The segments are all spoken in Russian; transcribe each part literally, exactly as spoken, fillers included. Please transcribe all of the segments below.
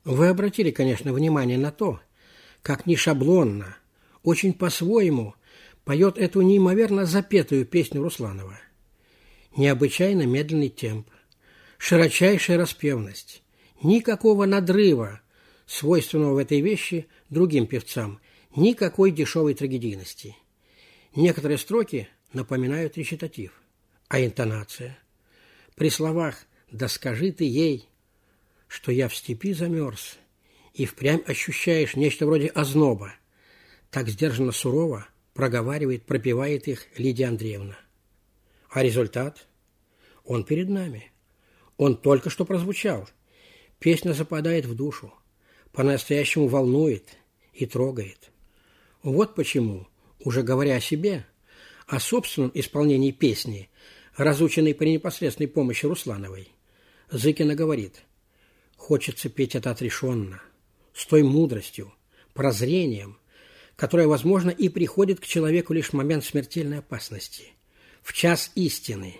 Вы обратили, конечно, внимание на то, как не шаблонно, очень по-своему поет эту неимоверно запетую песню Русланова. Необычайно медленный темп, широчайшая распевность, никакого надрыва, свойственного в этой вещи другим певцам, никакой дешевой трагедийности. Некоторые строки напоминают речитатив, а интонация. При словах «да скажи ты ей, что я в степи замерз», и впрямь ощущаешь нечто вроде озноба. Так сдержанно сурово проговаривает, пропевает их Лидия Андреевна. А результат? Он перед нами. Он только что прозвучал. Песня западает в душу, по-настоящему волнует и трогает. Вот почему, уже говоря о себе, о собственном исполнении песни, разученной при непосредственной помощи Руслановой, Зыкина говорит: «Хочется петь это отрешенно, с той мудростью, прозрением, которое, возможно, и приходит к человеку лишь в момент смертельной опасности, в час истины».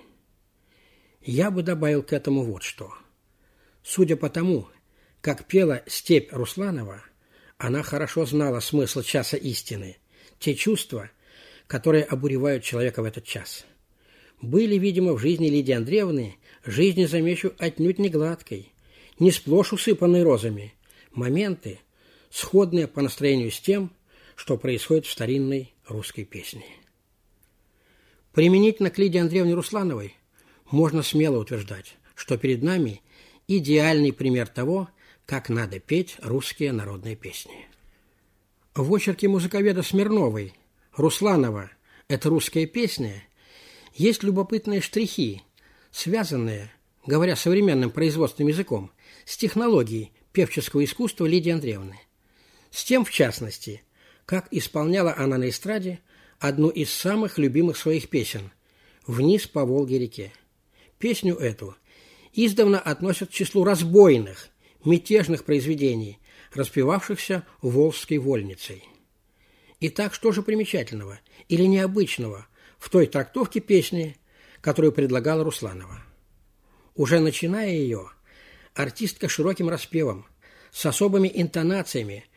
Я бы добавил к этому вот что. Судя по тому, как пела «Степь» Русланова, она хорошо знала смысл часа истины, те чувства, которые обуревают человека в этот час. Были, видимо, в жизни Лидии Андреевны, жизни, замечу, отнюдь не гладкой, не сплошь усыпанной розами, моменты, сходные по настроению с тем, что происходит в старинной русской песне. Применительно к Лидии Андреевне Руслановой можно смело утверждать, что перед нами идеальный пример того, как надо петь русские народные песни. В очерке музыковеда Смирновой «Русланова – это русская песня» есть любопытные штрихи, связанные, говоря современным производственным языком, с технологией певческого искусства Лидии Андреевны. С тем, в частности, как исполняла она на эстраде одну из самых любимых своих песен «Вниз по Волге-реке». Песню эту издавна относят к числу разбойных, мятежных произведений, распевавшихся Волжской вольницей. Итак, что же примечательного или необычного в той трактовке песни, которую предлагала Русланова? Уже начиная ее, артистка широким распевом, с особыми интонациями